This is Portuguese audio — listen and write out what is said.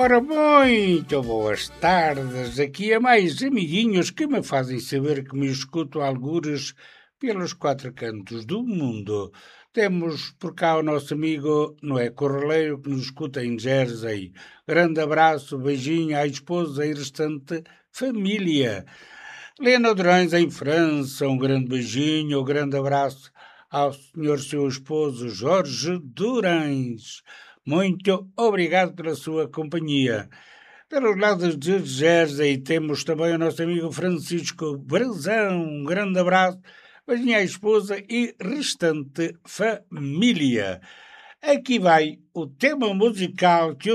Ora, muito boas tardes. Aqui é mais amiguinhos que me fazem saber que me escuto algures pelos quatro cantos do mundo. Temos por cá o nosso amigo Noé Corraleiro, que nos escuta em Jersey. Grande abraço, beijinho à esposa e restante família. Lena Durães em França, um grande beijinho, um grande abraço ao senhor seu esposo Jorge Durães. Muito obrigado pela sua companhia. Pelos lados de Jersey temos também o nosso amigo Francisco Brazão. Um grande abraço, beijinho à esposa e restante família. Aqui vai o tema musical que eu